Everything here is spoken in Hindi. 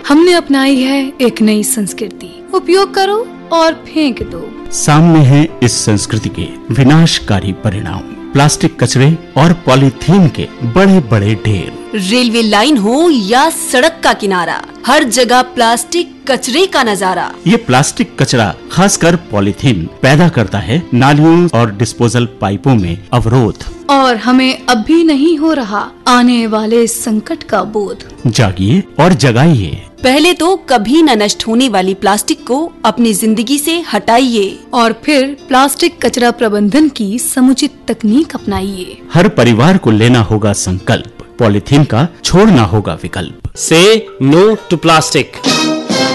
हमने अपनाई है एक नई संस्कृति, उपयोग करो और फेंक दो। सामने है इस संस्कृति के विनाशकारी परिणाम, प्लास्टिक कचरे और पॉलीथीन के बड़े बड़े ढेर। रेलवे लाइन हो या सड़क का किनारा, हर जगह प्लास्टिक कचरे का नजारा। ये प्लास्टिक कचरा, खासकर पॉलीथीन, पैदा करता है नालियों और डिस्पोजल पाइपों में अवरोध। और हमें अब भी नहीं हो रहा आने वाले इस संकट का बोध। जागिए और जगाइए। पहले तो कभी न नष्ट होने वाली प्लास्टिक को अपनी जिंदगी से हटाइए और फिर प्लास्टिक कचरा प्रबंधन की समुचित तकनीक अपनाइए। हर परिवार को लेना होगा संकल्प, पॉलीथीन का छोड़ना होगा विकल्प। से नो टू प्लास्टिक।